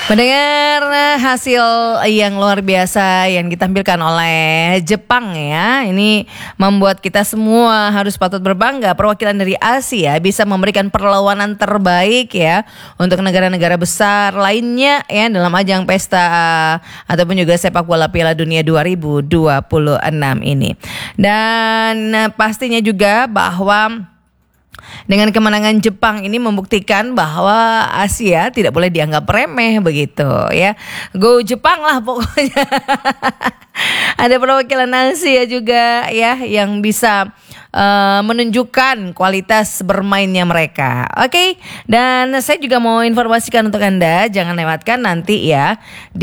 Mendengar hasil yang luar biasa yang ditampilkan oleh Jepang ya, ini membuat kita semua harus patut berbangga. Perwakilan dari Asia bisa memberikan perlawanan terbaik ya untuk negara-negara besar lainnya ya dalam ajang pesta ataupun juga sepak bola Piala Dunia 2026 ini. Dan pastinya juga bahwa dengan kemenangan Jepang ini membuktikan bahwa Asia tidak boleh dianggap remeh begitu ya. Go Jepang lah pokoknya. Ada perwakilan Asia juga ya yang bisa menunjukkan kualitas bermainnya mereka. Oke, dan saya juga mau informasikan untuk Anda, jangan lewatkan nanti ya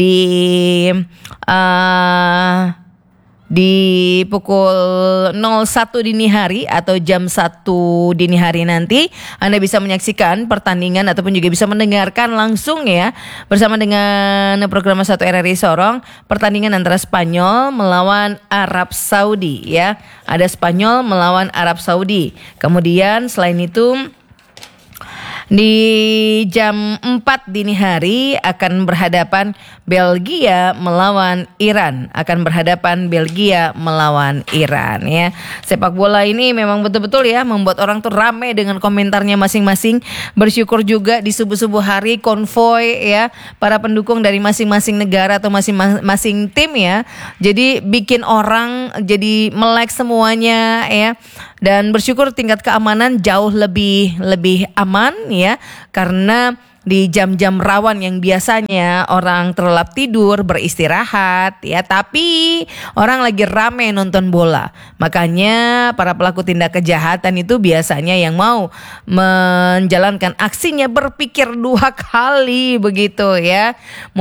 di pukul 01 dini hari atau jam 1 dini hari nanti Anda bisa menyaksikan pertandingan ataupun juga bisa mendengarkan langsung ya bersama dengan program 1 RRI Sorong pertandingan antara Spanyol melawan Arab Saudi ya. Ada Spanyol melawan Arab Saudi. Kemudian selain itu di jam 4 dini hari akan berhadapan Belgia melawan Iran. Ya. Sepak bola ini memang betul-betul ya membuat orang tuh rame dengan komentarnya masing-masing. Bersyukur juga di subuh-subuh hari konvoy ya para pendukung dari masing-masing negara atau masing-masing tim ya. Jadi bikin orang jadi melek semuanya ya. Dan bersyukur tingkat keamanan jauh lebih aman ya karena di jam-jam rawan yang biasanya orang terlelap tidur beristirahat ya, tapi orang lagi rame nonton bola. Makanya para pelaku tindak kejahatan itu biasanya yang mau menjalankan aksinya berpikir 2 kali begitu ya.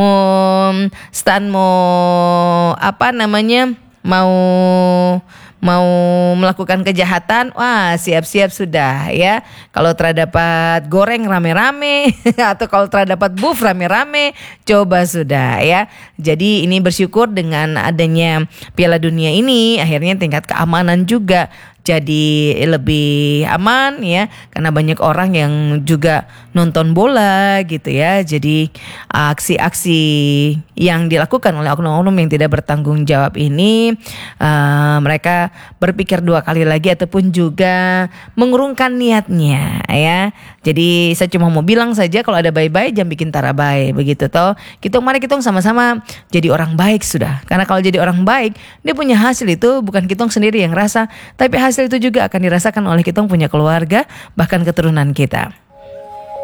Mau melakukan kejahatan, wah siap-siap sudah ya. Kalau terdapat goreng rame-rame atau kalau terdapat buff rame-rame, coba sudah ya. Jadi ini bersyukur dengan adanya Piala Dunia ini akhirnya tingkat keamanan juga jadi lebih aman ya karena banyak orang yang juga nonton bola gitu ya. Jadi aksi-aksi yang dilakukan oleh oknum-oknum yang tidak bertanggung jawab ini mereka berpikir 2 kali lagi ataupun juga mengurungkan niatnya ya. Jadi saya cuma mau bilang saja kalau ada bye-bye jangan bikin tarabai begitu toh. Mari kita sama-sama jadi orang baik sudah. Karena kalau jadi orang baik dia punya hasil itu bukan kita sendiri yang rasa, tapi hasil itu juga akan dirasakan oleh kita punya keluarga bahkan keturunan kita.